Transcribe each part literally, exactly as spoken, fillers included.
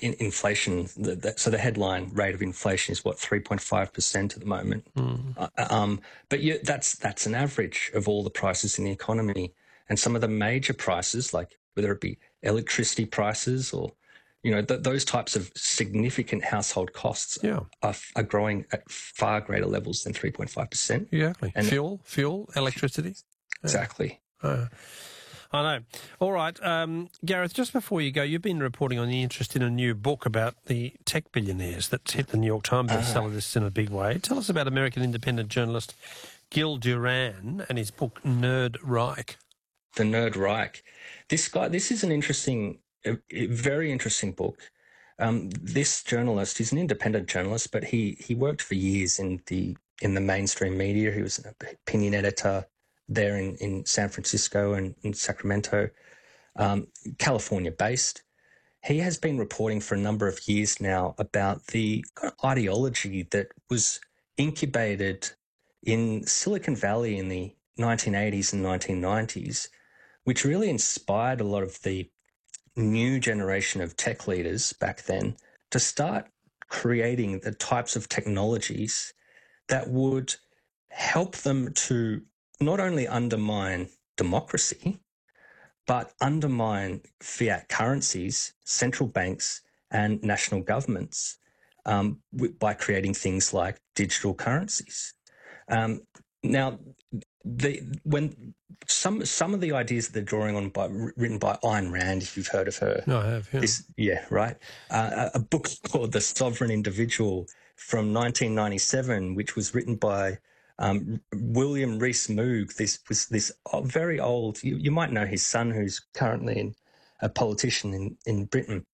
in inflation, the, the, so the headline rate of inflation is what, three point five percent at the moment. Mm. Uh, um, but you, that's that's an average of all the prices in the economy. And some of the major prices, like whether it be electricity prices or, you know, th- those types of significant household costs yeah. are, are growing at far greater levels than three point five percent. Exactly. And fuel, fuel, electricity. Exactly. Yeah. Uh, I know. All right. Um, Gareth, just before you go, you've been reporting on the interest in a new book about the tech billionaires that's hit the New York Times bestseller uh, list in a big way. Tell us about American independent journalist Gil Duran and his book Nerd Reich. The Nerd Reich. This guy, this is an interesting, a, a very interesting book. Um, this journalist, he's an independent journalist, but he he worked for years in the in the mainstream media. He was an opinion editor there in, in San Francisco and in Sacramento, um, California-based. He has been reporting for a number of years now about the kind of ideology that was incubated in Silicon Valley in the nineteen eighties and nineteen nineties, which really inspired a lot of the new generation of tech leaders back then to start creating the types of technologies that would help them to not only undermine democracy, but undermine fiat currencies, central banks, and national governments um, by creating things like digital currencies. Um, now, the when some some of the ideas that they're drawing on by written by Ayn Rand, if you've heard of her, no, I have. Yeah, this, yeah right. Uh, a book called The Sovereign Individual from nineteen ninety-seven, which was written by um, William Rees-Mogg. This was this very old. You, you might know his son, who's currently in, a politician in in Britain,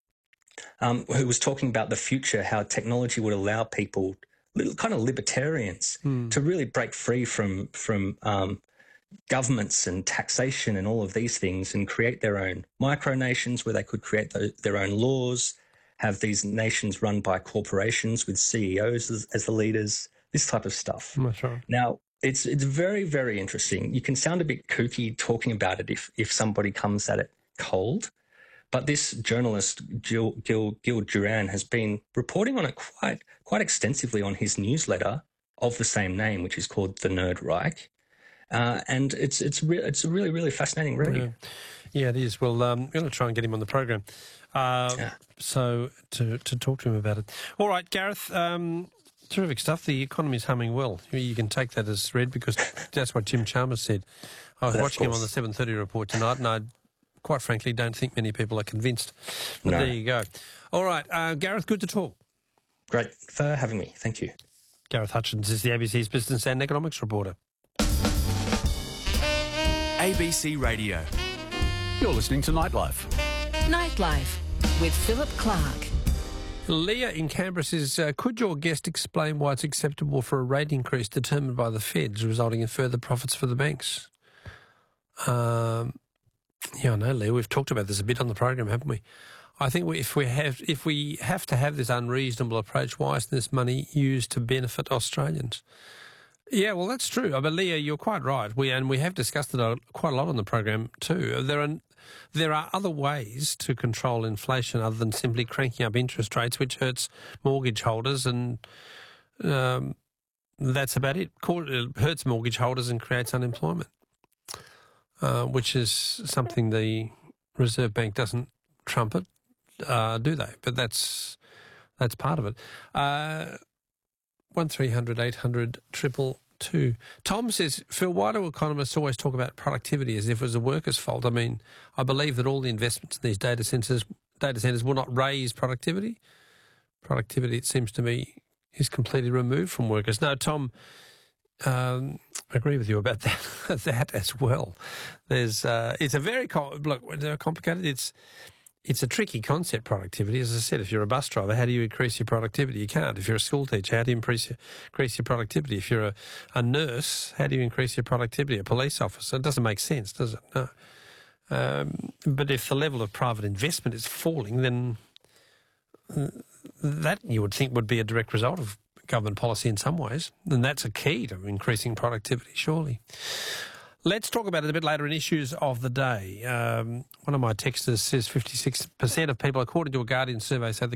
um, who was talking about the future, how technology would allow people, little kind of libertarians, mm. to really break free from from um, governments and taxation and all of these things and create their own micronations where they could create the, their own laws, have these nations run by corporations with C E Os as, as the leaders, this type of stuff. That's right. Now, it's it's very, very interesting. You can sound a bit kooky talking about it if, if somebody comes at it cold. But this journalist, Gil, Gil, Gil Duran, has been reporting on it quite quite extensively on his newsletter of the same name, which is called The Nerd Reich. Uh, and it's it's re- it's a really, really fascinating read. Yeah, yeah it is. Well, um, I'm going to try and get him on the program uh, yeah. so to, to talk to him about it. All right, Gareth, um, terrific stuff. The economy's humming well. You can take that as read because that's what Jim Chalmers said. I was But watching him on the seven thirty report tonight and I quite frankly don't think many people are convinced. But no. There you go. All right, uh, Gareth, good to talk. Great for having me. Thank you. Gareth Hutchins is the A B C's business and economics reporter. A B C Radio. You're listening to Nightlife. Nightlife with Philip Clark. Leah in Canberra says, uh, could your guest explain why it's acceptable for a rate increase determined by the Feds resulting in further profits for the banks? Um, yeah, I know, Leah. We've talked about this a bit on the program, haven't we? I think we, if we have if we have to have this unreasonable approach, why isn't this money used to benefit Australians? Yeah, well, that's true. But Leah, you're quite right. We and we have discussed it quite a lot on the program too. There are there are other ways to control inflation other than simply cranking up interest rates, which hurts mortgage holders, and um, that's about it. It hurts mortgage holders and creates unemployment, uh, which is something the Reserve Bank doesn't trumpet, uh, do they? But that's that's part of it. Uh, One three hundred eight hundred triple two. Tom says, Phil, why do economists always talk about productivity as if it was the workers' fault? I mean, I believe that all the investments in these data centres data centres will not raise productivity. Productivity, it seems to me, is completely removed from workers. No, Tom, um, I agree with you about that that as well. There's uh, it's a very com- look, they're complicated. It's It's a tricky concept, productivity. As I said, if you're a bus driver, how do you increase your productivity? You can't. If you're a school teacher, how do you increase your, increase your productivity? If you're a, a nurse, how do you increase your productivity? A police officer? It doesn't make sense, does it? No. Um, but if the level of private investment is falling, then that you would think would be a direct result of government policy in some ways. And that's a key to increasing productivity, surely. Let's talk about it a bit later in Issues of the Day. Um, one of my texters says fifty-six percent of people, according to a Guardian survey, say the